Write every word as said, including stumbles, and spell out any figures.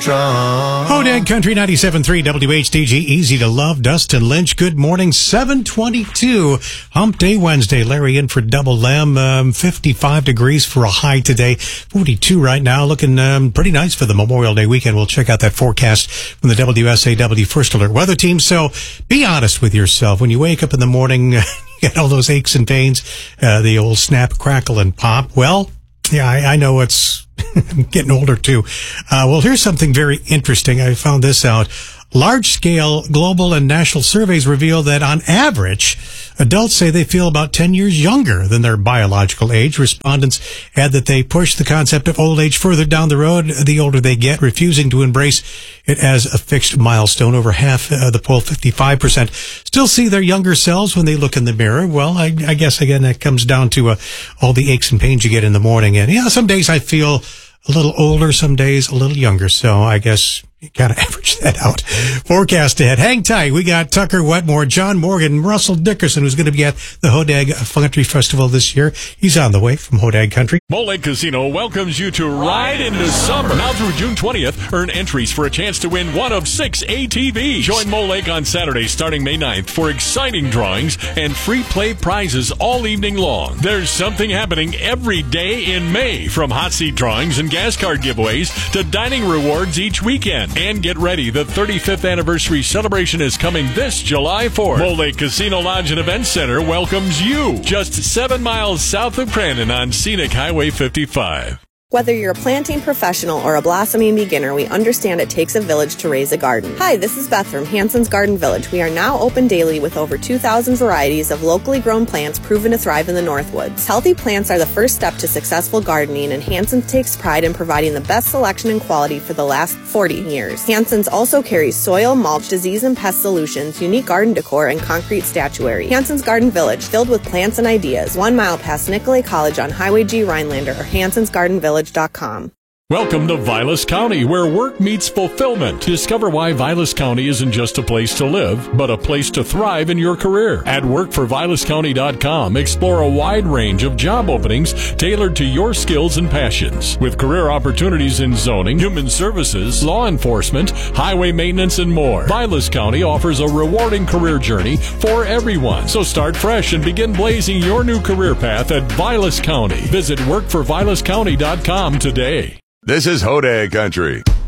Hodag Country ninety-seven point three W H D G, easy to love. Dustin Lynch, good morning. seven twenty-two, Hump Day Wednesday. Larry in for Double M. Um, fifty-five degrees for a high today. forty-two right now. Looking um, pretty nice for the Memorial Day weekend. We'll check out that forecast from the W S A W First Alert Weather Team. So be honest with yourself. When you wake up in the morning, you get all those aches and pains, uh, the old snap, crackle, and pop. Well, yeah, I, I know it's I'm getting older too. Uh, well, here's something very interesting. I found this out. Large-scale global and national surveys reveal that on average, adults say they feel about ten years younger than their biological age. Respondents add that they push the concept of old age further down the road the older they get, refusing to embrace it as a fixed milestone. Over half of the poll, fifty-five percent, still see their younger selves when they look in the mirror. Well, I, I guess, again, that comes down to uh, all the aches and pains you get in the morning. And, yeah, some days I feel a little older, some days a little younger. So I guess you kind of average that out. Forecast ahead. Hang tight. We got Tucker Wetmore, John Morgan, Russell Dickerson, who's going to be at the Hodag Country Festival this year. He's on the way from Hodag Country. Mole Lake Casino welcomes you to Ride into Summer. Now through June twentieth, earn entries for a chance to win one of six A T Vs. Join Mole Lake on Saturday starting May ninth for exciting drawings and free play prizes all evening long. There's something happening every day in May, from hot seat drawings and gas card giveaways to dining rewards each weekend. And get ready, the thirty-fifth anniversary celebration is coming this July fourth. Mole Lake Casino Lodge and Event Center welcomes you just seven miles south of Crandon on scenic Highway fifty-five. Whether you're a planting professional or a blossoming beginner, we understand it takes a village to raise a garden. Hi, this is Beth from Hanson's Garden Village. We are now open daily with over two thousand varieties of locally grown plants proven to thrive in the Northwoods. Healthy plants are the first step to successful gardening, and Hanson's takes pride in providing the best selection and quality for the last forty years. Hanson's also carries soil, mulch, disease and pest solutions, unique garden decor, and concrete statuary. Hanson's Garden Village, filled with plants and ideas, one mile past Nicolay College on Highway G Rhinelander, or hansons garden village dot com. Welcome to Vilas County, where work meets fulfillment. Discover why Vilas County isn't just a place to live, but a place to thrive in your career. At work for vilas county dot com, explore a wide range of job openings tailored to your skills and passions. With career opportunities in zoning, human services, law enforcement, highway maintenance, and more, Vilas County offers a rewarding career journey for everyone. So start fresh and begin blazing your new career path at Vilas County. Visit work for vilas county dot com today. This is Hodag Country.